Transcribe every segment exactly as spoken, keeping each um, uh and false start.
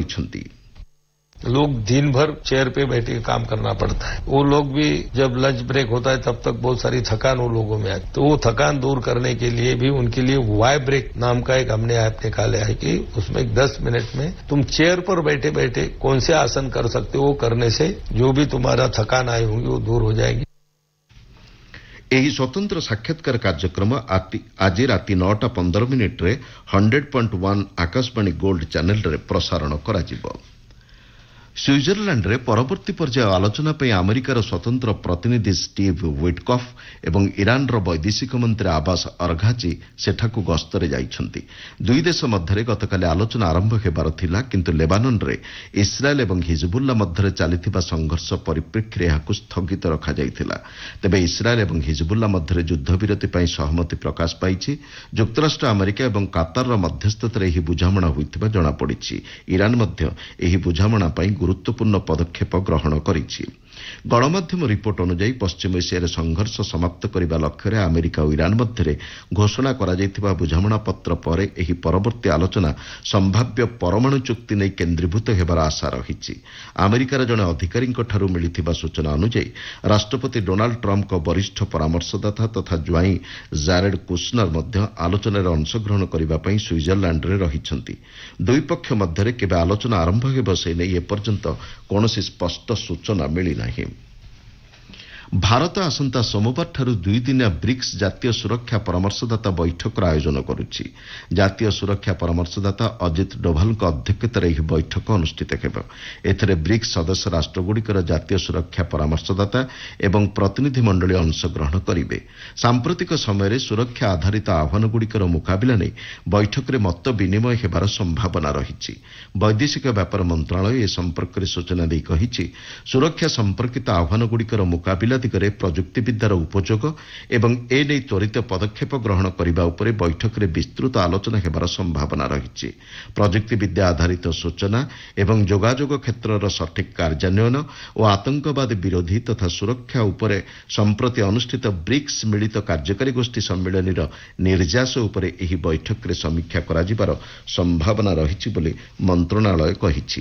କରିଛନ୍ତି। लोग दिन भर चेयर पे बैठ के काम करना पड़ता है। वो लोग भी जब लंच ब्रेक होता है तब तक बहुत सारी थकान वो लोगों में आती, तो वो थकान दूर करने के लिए भी उनके लिए वाई ब्रेक नाम का एक हमने ऐप निकाला है कि उसमें दस मिनट में तुम चेयर पर बैठे बैठे कौन से आसन कर सकते हो, वो करने से जो भी तुम्हारा थकान आई होगी वो दूर हो जाएगी। ଏହି ସ୍ୱତନ୍ତ୍ର ସାକ୍ଷାତକାର କାର୍ଯ୍ୟକ୍ରମ ଆଜି ରାତି ନଅଟା ପନ୍ଦର ମିନିଟ୍ରେ hundred point one Akashvani gold ଚ୍ୟାନେଲରେ ପ୍ରସାରଣ କରାଯିବ। ସ୍ୱିଜରଲ୍ୟାଣ୍ଡରେ ପରବର୍ତ୍ତୀ ପର୍ଯ୍ୟାୟ ଆଲୋଚନା ପାଇଁ ଆମେରିକାର ସ୍ୱତନ୍ତ୍ର ପ୍ରତିନିଧି ଷ୍ଟିଭ୍ ୱିଟ୍କଫ୍ ଏବଂ ଇରାନର ବୈଦେଶିକ ମନ୍ତ୍ରୀ ଆବାସ ଅରଘାଚି ସେଠାକୁ ଗସ୍ତରେ ଯାଇଛନ୍ତି। ଦୁଇ ଦେଶ ମଧ୍ୟରେ ଗତକାଲି ଆଲୋଚନା ଆରମ୍ଭ ହେବାର ଥିଲା, କିନ୍ତୁ ଲେବାନନରେ ଇସ୍ରାଏଲ୍ ଏବଂ ହିଜବୁଲ୍ଲା ମଧ୍ୟରେ ଚାଲିଥିବା ସଂଘର୍ଷ ପରିପ୍ରେକ୍ଷୀରେ ଏହାକୁ ସ୍ଥଗିତ ରଖାଯାଇଥିଲା। ତେବେ ଇସ୍ରାଏଲ୍ ଏବଂ ହିଜବୁଲ୍ଲା ମଧ୍ୟରେ ଯୁଦ୍ଧବିରତି ପାଇଁ ସହମତି ପ୍ରକାଶ ପାଇଛି। ଯୁକ୍ତରାଷ୍ଟ୍ର ଆମେରିକା ଏବଂ କାତାରର ମଧ୍ୟସ୍ଥତାରେ ଏହି ବୁଝାମଣା ହୋଇଥିବା ଜଣାପଡ଼ିଛି। ଇରାନ ମଧ୍ୟ ଏହି ବୁଝାମଣା ପାଇଁ ଗୁରୁତ୍ୱପୂର୍ଣ୍ଣ ପଦକ୍ଷେପ ଗ୍ରହଣ କରିଛି। ଗଣମାଧ୍ୟମ ରିପୋର୍ଟ ଅନୁଯାୟୀ ପଶ୍ଚିମ ଏସିଆରେ ସଂଘର୍ଷ ସମାପ୍ତ କରିବା ଲକ୍ଷ୍ୟରେ ଆମେରିକା ଓ ଇରାନ ମଧ୍ୟରେ ଘୋଷଣା କରାଯାଇଥିବା ବୁଝାମଣା ପତ୍ର ପରେ ଏହି ପରବର୍ତ୍ତୀ ଆଲୋଚନା ସମ୍ଭାବ୍ୟ ପରମାଣୁ ଚୁକ୍ତି ନେଇ କେନ୍ଦ୍ରୀଭୂତ ହେବାର ଆଶା ରହିଛି। ଆମେରିକାର ଜଣେ ଅଧିକାରୀଙ୍କଠାରୁ ମିଳିଥିବା ସୂଚନା ଅନୁଯାୟୀ ରାଷ୍ଟ୍ରପତି ଡୋନାଲ୍ଡ ଟ୍ରମ୍ପଙ୍କ ବରିଷ୍ଠ ପରାମର୍ଶଦାତା ତଥା ଜ୍ୱାଇଁ ଜାରେଡ୍ କୁଶ୍ନର ମଧ୍ୟ ଆଲୋଚନାରେ ଅଂଶଗ୍ରହଣ କରିବା ପାଇଁ ସ୍ୱିଜରଲ୍ୟାଣ୍ଡରେ ରହିଛନ୍ତି। ଦୁଇ ପକ୍ଷ ମଧ୍ୟରେ କେବେ ଆଲୋଚନା ଆରମ୍ଭ ହେବ ସେ ନେଇ ଏପର୍ଯ୍ୟନ୍ତ କୌଣସି ସ୍ପଷ୍ଟ ସୂଚନା ମିଳିନାହିଁ। ଭାରତ ଆସନ୍ତା ସୋମବାରଠାରୁ ଦୁଇଦିନିଆ ବ୍ରିକ୍ସ ଜାତୀୟ ସୁରକ୍ଷା ପରାମର୍ଶଦାତା ବୈଠକର ଆୟୋଜନ କରୁଛି। ଜାତୀୟ ସୁରକ୍ଷା ପରାମର୍ଶଦାତା ଅଜିତ ଡୋଭାଲଙ୍କ ଅଧ୍ୟକ୍ଷତାରେ ଏହି ବୈଠକ ଅନୁଷ୍ଠିତ ହେବ। ଏଥିରେ ବ୍ରିକ୍ସ ସଦସ୍ୟ ରାଷ୍ଟ୍ରଗୁଡ଼ିକର ଜାତୀୟ ସୁରକ୍ଷା ପରାମର୍ଶଦାତା ଏବଂ ପ୍ରତିନିଧି ମଣ୍ଡଳୀ ଅଂଶଗ୍ରହଣ କରିବେ। ସାମ୍ପ୍ରତିକ ସମୟରେ ସୁରକ୍ଷା ଆଧାରିତ ଆହ୍ୱାନଗୁଡ଼ିକର ମୁକାବିଲା ନେଇ ବୈଠକରେ ମତ ବିନିମୟ ହେବାର ସମ୍ଭାବନା ରହିଛି। ବୈଦେଶିକ ବ୍ୟାପାର ମନ୍ତ୍ରଣାଳୟ ଏ ସମ୍ପର୍କରେ ସୂଚନା ଦେଇ କହିଛି, ସୁରକ୍ଷା ସମ୍ପର୍କିତ ଆହ୍ୱାନଗୁଡ଼ିକର ମୁକାବିଲା ଦିଗରେ ପ୍ରଯୁକ୍ତିବିଦ୍ୟାର ଉପଯୋଗ ଏବଂ ଏ ନେଇ ତ୍ୱରିତ ପଦକ୍ଷେପ ଗ୍ରହଣ କରିବା ଉପରେ ବୈଠକରେ ବିସ୍ତୃତ ଆଲୋଚନା ହେବାର ସମ୍ଭାବନା ରହିଛି। ପ୍ରଯୁକ୍ତିବିଦ୍ୟା ଆଧାରିତ ସୂଚନା ଏବଂ ଯୋଗାଯୋଗ କ୍ଷେତ୍ରର ସଠିକ୍ କାର୍ଯ୍ୟାନ୍ୱୟନ ଓ ଆତଙ୍କବାଦ ବିରୋଧୀ ତଥା ସୁରକ୍ଷା ଉପରେ ସମ୍ପ୍ରତି ଅନୁଷ୍ଠିତ ବ୍ରିକ୍ସ ମିଳିତ କାର୍ଯ୍ୟକାରୀ ଗୋଷ୍ଠୀ ସମ୍ମିଳନୀର ନିର୍ଯାସ ଉପରେ ଏହି ବୈଠକରେ ସମୀକ୍ଷା କରାଯିବାର ସମ୍ଭାବନା ରହିଛି ବୋଲି ମନ୍ତ୍ରଣାଳୟ କହିଛି।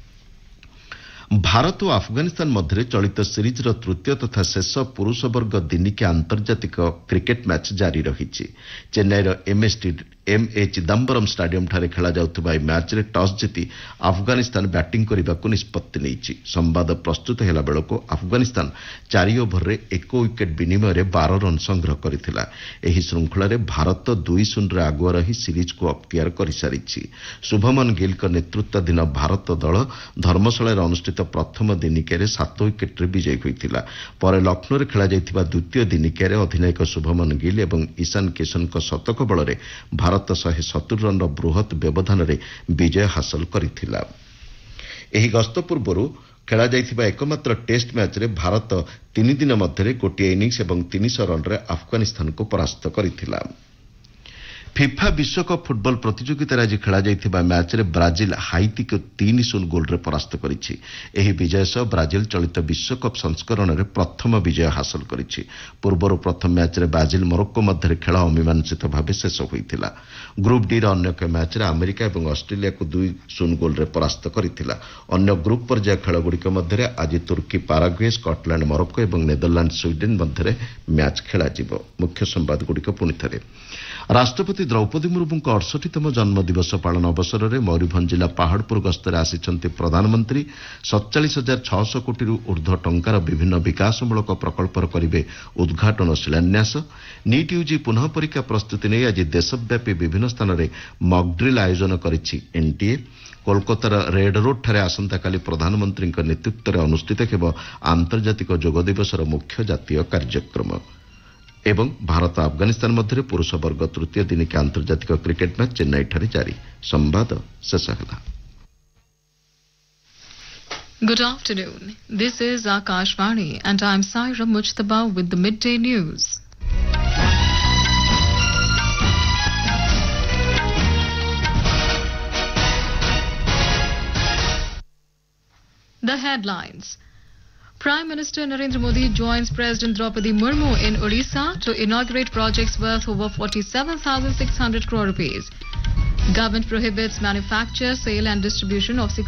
ଭାରତ ଓ ଆଫଗାନିସ୍ତାନ ମଧ୍ୟରେ ଚଳିତ ସିରିଜ୍ର ତୃତୀୟ ତଥା ଶେଷ ପୁରୁଷ ବର୍ଗ ଦିନିକିଆ ଆନ୍ତର୍ଜାତିକ କ୍ରିକେଟ୍ ମ୍ୟାଚ୍ ଜାରି ରହିଛି। ଚେନ୍ନାଇର ଏମ୍ଏ ଚିଦାମ୍ବରମ୍ ଷ୍ଟାଡିୟମ୍ଠାରେ ଖେଳାଯାଉଥିବା ଏହି ମ୍ୟାଚ୍ରେ ଟସ୍ ଜିତି ଆଫଗାନିସ୍ତାନ ବ୍ୟାଟିଂ କରିବାକୁ ନିଷ୍ପତ୍ତି ନେଇଛି। ସମ୍ବାଦ ପ୍ରସ୍ତୁତ ହେଲା ବେଳକୁ ଆଫଗାନିସ୍ତାନ ଚାରି ଓଭରରେ ଏକ ୱିକେଟ୍ ବିନିମୟରେ ବାର ରନ୍ ସଂଗ୍ରହ କରିଥିଲା। ଏହି ଶୃଙ୍ଖଳାରେ ଭାରତ ଦୁଇ ଶୂନ୍ୟରେ ଆଗୁଆ ରହି ସିରିଜ୍କୁ ଅକ୍ତିଆର କରିସାରିଛି। ଶୁଭମନ ଗିଲ୍ଙ୍କ ନେତୃତ୍ୱାଧୀନ ଭାରତ ଦଳ ଧର୍ମଶାଳାରେ ଅନୁଷ୍ଠିତ ପ୍ରଥମ ଦିନିକିଆରେ ସାତ ୱିକେଟ୍ରେ ବିଜୟୀ ହୋଇଥିଲା। ପରେ ଲକ୍ଷ୍ନୌରେ ଖେଳାଯାଇଥିବା ଦ୍ୱିତୀୟ ଦିନିକିଆରେ ଅଧିନାୟକ ଶୁଭମନ ଗିଲ୍ ଏବଂ ଇଶାନ କିଶନଙ୍କ ଶତକ ବଳରେ ଭାରତ ଶହେ ସତୁରି ରନ୍ର ବୃହତ୍ ବ୍ୟବଧାନରେ ବିଜୟ ହାସଲ କରିଥିଲା। ଏହି ଗସ୍ତ ପୂର୍ବରୁ ଖେଳାଯାଇଥିବା ଏକମାତ୍ର ଟେଷ୍ଟ ମ୍ୟାଚ୍ରେ ଭାରତ ତିନି ଦିନ ମଧ୍ୟରେ ଗୋଟିଏ ଇନିଂସ୍ ଏବଂ ତିନିଶହ ରନ୍ରେ ଆଫଗାନିସ୍ତାନକୁ ପରାସ୍ତ କରିଥିଲା। ଫିଫା ବିଶ୍ୱକପ୍ ଫୁଟବଲ ପ୍ରତିଯୋଗିତାରେ ଆଜି ଖେଳାଯାଇଥିବା ମ୍ୟାଚ୍ରେ ବ୍ରାଜିଲ୍ ହାଇତିକୁ ତିନି ଶୂନ ଗୋଲ୍ରେ ପରାସ୍ତ କରିଛି। ଏହି ବିଜୟ ସହ ବ୍ରାଜିଲ୍ ଚଳିତ ବିଶ୍ୱକପ୍ ସଂସ୍କରଣରେ ପ୍ରଥମ ବିଜୟ ହାସଲ କରିଛି। ପୂର୍ବରୁ ପ୍ରଥମ ମ୍ୟାଚ୍ରେ ବ୍ରାଜିଲ୍ ମୋରୋକ୍କୋ ମଧ୍ୟରେ ଖେଳ ଅମୀମାଂସିତ ଭାବେ ଶେଷ ହୋଇଥିଲା। ଗ୍ରୁପ୍ ଡିର ଅନ୍ୟ ଏକ ମ୍ୟାଚ୍ରେ ଆମେରିକା ଏବଂ ଅଷ୍ଟ୍ରେଲିଆକୁ ଦୁଇ ଶୂନ ଗୋଲ୍ରେ ପରାସ୍ତ କରିଥିଲା। ଅନ୍ୟ ଗ୍ରୁପ୍ ପର୍ଯ୍ୟାୟ ଖେଳଗୁଡ଼ିକ ମଧ୍ୟରେ ଆଜି ତୁର୍କୀ ପାରାଗୁଏ, ସ୍କଟଲ୍ୟାଣ୍ଡ ମୋରୋକ୍କୋ ଏବଂ ନେଦରଲ୍ୟାଣ୍ଡ ସ୍ୱିଡେନ୍ ମଧ୍ୟରେ ମ୍ୟାଚ୍ ଖେଳାଯିବ। ମୁଖ୍ୟ ସମ୍ବାଦଗୁଡ଼ିକ ପୁଣିଥରେ। ରାଷ୍ଟ୍ରପତି ଦ୍ରୌପଦୀ ମୁର୍ମୁଙ୍କ ଅଠଷଠିତମ ଜନ୍ମଦିବସ ପାଳନ ଅବସରରେ ମୟୂରଭଞ୍ଜ ଜିଲ୍ଲା ପାହାଡ଼ପୁର ଗସ୍ତରେ ଆସିଛନ୍ତି ପ୍ରଧାନମନ୍ତ୍ରୀ। ସତଚାଳିଶ ହଜାର ଛଅଶହ କୋଟିରୁ ଉର୍ଦ୍ଧ୍ୱ ଟଙ୍କାର ବିଭିନ୍ନ ବିକାଶମୂଳକ ପ୍ରକଳ୍ପର କରିବେ ଉଦ୍ଘାଟନ ଓ ଶିଳାନ୍ୟାସ। ନିଟ୍ ୟୁଜି ପୁନଃ ପରୀକ୍ଷା ପ୍ରସ୍ତୁତି ନେଇ ଆଜି ଦେଶବ୍ୟାପୀ ବିଭିନ୍ନ ସ୍ଥାନରେ ମକ୍ଡ୍ରିଲ୍ ଆୟୋଜନ କରିଛି ଏନ୍ଟିଏ। କୋଲକାତାର ରେଡ୍ ରୋଡ୍ଠାରେ ଆସନ୍ତାକାଲି ପ୍ରଧାନମନ୍ତ୍ରୀଙ୍କ ନେତୃତ୍ୱରେ ଅନୁଷ୍ଠିତ ହେବ ଆନ୍ତର୍ଜାତିକ ଯୋଗ ଦିବସର ମୁଖ୍ୟ ଜାତୀୟ କାର୍ଯ୍ୟକ୍ରମ। ଏବଂ ଭାରତ ଆଫଗାନିସ୍ତାନ ମଧ୍ୟରେ ପୁରୁଷ ବର୍ଗ ତୃତୀୟ ଦିନିକିଆ ଆନ୍ତର୍ଜାତିକ କ୍ରିକେଟ୍ ମ୍ୟାଚ୍ ଚେନ୍ନାଇଠାରେ ଜାରି। ସମ୍ବାଦ ଶେଷ ହେଲା। Good afternoon. This is Akashvani and I'm Saira Mujtaba with the midday news. The headlines. Prime Minister Narendra Modi joins President Draupadi Murmu in Odisha to inaugurate projects worth over forty-seven thousand six hundred crore rupees. Government prohibits manufacture, sale and distribution of